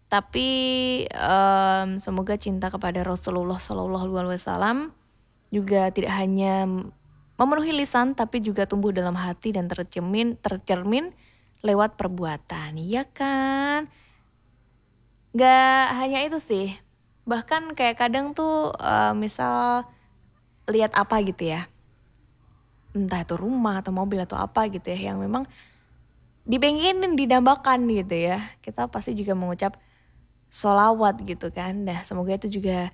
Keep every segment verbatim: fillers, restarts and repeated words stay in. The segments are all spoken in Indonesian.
Tapi um, semoga cinta kepada Rasulullah Shallallahu Alaihi Wasallam juga tidak hanya memenuhi lisan, tapi juga tumbuh dalam hati dan tercermin, tercermin lewat perbuatan, ya kan? Gak hanya itu sih, bahkan kayak kadang tuh uh, misal lihat apa gitu ya, entah itu rumah atau mobil atau apa gitu ya, yang memang dibengkenin, didambakan gitu ya, kita pasti juga mengucap sholawat gitu kan. Nah semoga itu juga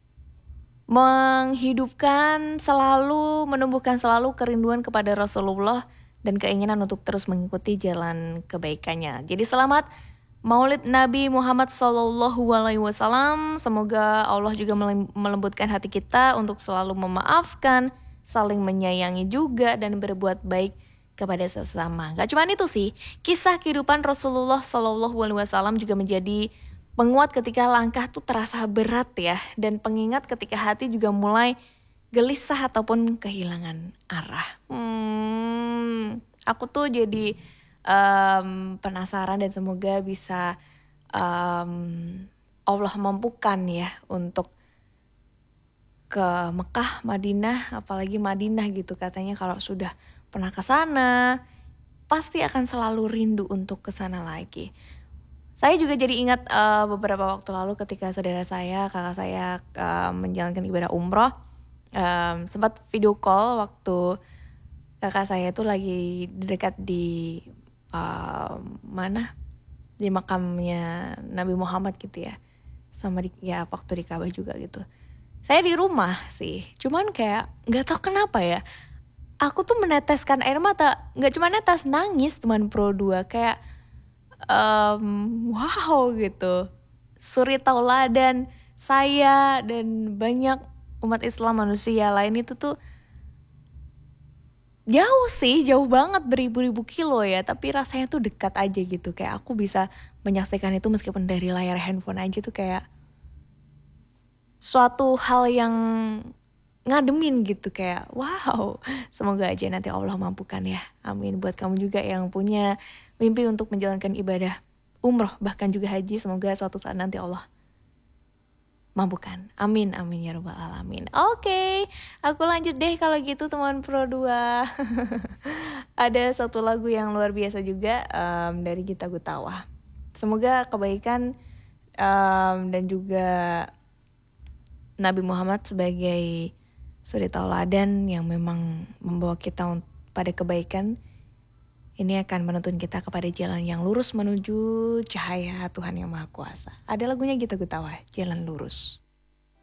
menghidupkan selalu, menumbuhkan selalu kerinduan kepada Rasulullah dan keinginan untuk terus mengikuti jalan kebaikannya. Jadi selamat Maulid Nabi Muhammad Sallallahu Alaihi Wasallam. Semoga Allah juga melembutkan hati kita untuk selalu memaafkan, saling menyayangi juga dan berbuat baik kepada sesama. Gak cuma itu sih, kisah kehidupan Rasulullah Sallallahu Alaihi Wasallam juga menjadi penguat ketika langkah tuh terasa berat ya, dan pengingat ketika hati juga mulai gelisah ataupun kehilangan arah. Hmm, aku tuh jadi um, penasaran dan semoga bisa um, Allah mampukan ya untuk ke Mekah, Madinah, apalagi Madinah gitu, katanya kalau sudah pernah ke sana pasti akan selalu rindu untuk ke sana lagi. Saya juga jadi ingat uh, beberapa waktu lalu ketika saudara saya, kakak saya uh, menjalankan ibadah umroh, um, sempat video call waktu kakak saya itu lagi dekat di uh, mana, di makamnya Nabi Muhammad gitu ya, sama di, ya waktu di Ka'bah juga gitu. Saya di rumah sih, cuman kayak nggak tahu kenapa ya, aku tuh meneteskan air mata, nggak cuma netes, nangis teman pro dua, kayak Um, wow gitu, suri tauladan saya dan banyak umat Islam, manusia lain itu tuh jauh sih, jauh banget, beribu-ribu kilo ya, tapi rasanya tuh dekat aja gitu. Kayak aku bisa menyaksikan itu meskipun dari layar handphone aja tuh kayak suatu hal yang ngademin gitu, kayak wow. Semoga aja nanti Allah mampukan ya, amin. Buat kamu juga yang punya mimpi untuk menjalankan ibadah umroh bahkan juga haji, semoga suatu saat nanti Allah mampukan, amin amin ya rabbal alamin. Oke, okay, aku lanjut deh kalau gitu teman pro dua. Ada satu lagu yang luar biasa juga um, dari Gita Gutawa. Semoga kebaikan um, dan juga Nabi Muhammad sebagai suri tauladan yang memang membawa kita pada kebaikan ini akan menuntun kita kepada jalan yang lurus menuju cahaya Tuhan Yang Maha Kuasa. Ada lagunya Gita Gutawa, Jalan Lurus.